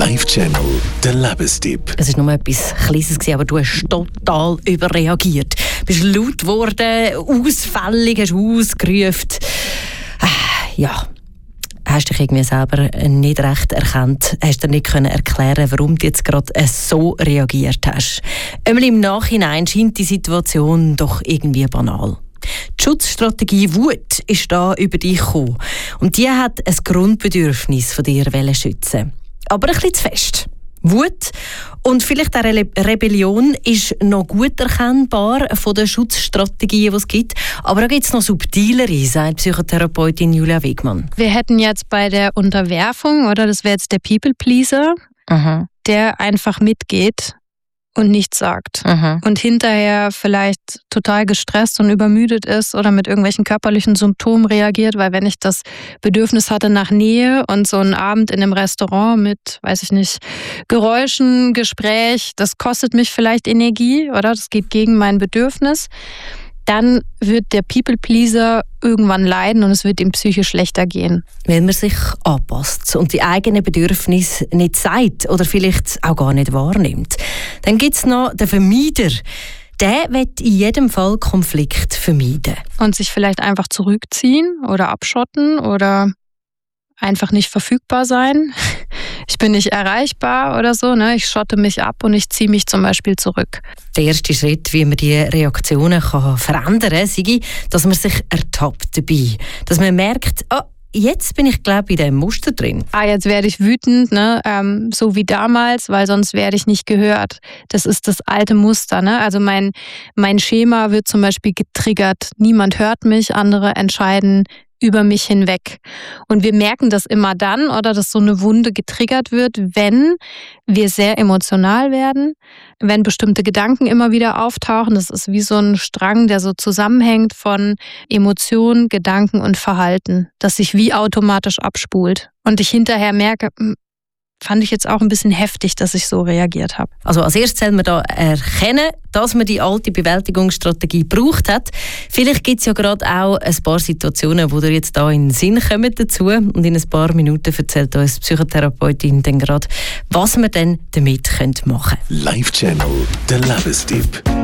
Live-Channel, der Lebenstipp. Es war nur etwas Kleines, aber du hast total überreagiert. Du bist laut geworden, ausfällig, hast ausgerufen. Ja, hast dich irgendwie selber nicht recht erkannt, hast dir nicht erklären, warum du jetzt gerade so reagiert hast. Einmal im Nachhinein scheint die Situation doch irgendwie banal. Die Schutzstrategie Wut ist da über dich gekommen. Und die hat ein Grundbedürfnis von dir schützen. Aber ein bisschen zu fest. Wut und vielleicht auch Rebellion ist noch gut erkennbar von den Schutzstrategien, die es gibt. Aber da gibt es noch subtilere, sagt Psychotherapeutin Julia Wegmann. Wir hätten jetzt bei der Unterwerfung, oder das wäre jetzt der People-Pleaser, der einfach mitgeht und nichts sagt. Und hinterher vielleicht total gestresst und übermüdet ist oder mit irgendwelchen körperlichen Symptomen reagiert, weil wenn ich das Bedürfnis hatte nach Nähe und so einen Abend in einem Restaurant mit, weiß ich nicht, Geräuschen, Gespräch, das kostet mich vielleicht Energie, oder? Das geht gegen mein Bedürfnis. Dann wird der People-Pleaser irgendwann leiden und es wird ihm psychisch schlechter gehen. Wenn man sich anpasst und die eigenen Bedürfnisse nicht sagt oder vielleicht auch gar nicht wahrnimmt. Dann gibt es noch den Vermeider. Der will in jedem Fall Konflikt vermeiden. Und sich vielleicht einfach zurückziehen oder abschotten oder einfach nicht verfügbar sein. Ich bin nicht erreichbar oder so. Ne? Ich schotte mich ab und ich ziehe mich zum Beispiel zurück. Der erste Schritt, wie man die Reaktionen verändern kann, sei, dass man sich ertappt dabei. Dass man merkt, jetzt bin ich, glaube ich, in diesem Muster drin. Jetzt werde ich wütend, ne? So wie damals, weil sonst werde ich nicht gehört. Das ist das alte Muster. Ne? Also mein Schema wird zum Beispiel getriggert. Niemand hört mich, andere entscheiden über mich hinweg. Und wir merken das immer dann, oder dass so eine Wunde getriggert wird, wenn wir sehr emotional werden, wenn bestimmte Gedanken immer wieder auftauchen. Das ist wie so ein Strang, der so zusammenhängt von Emotionen, Gedanken und Verhalten, das sich wie automatisch abspult. Und ich hinterher merke, fand ich jetzt auch ein bisschen heftig, dass ich so reagiert habe. Also als erstes soll man da erkennen, dass man die alte Bewältigungsstrategie gebraucht hat. Vielleicht gibt es ja gerade auch ein paar Situationen, die dir jetzt da in den Sinn kommen dazu. Und in ein paar Minuten erzählt uns die Psychotherapeutin dann gerade, was wir denn damit machen können. Live-Channel, der Lebenstipp.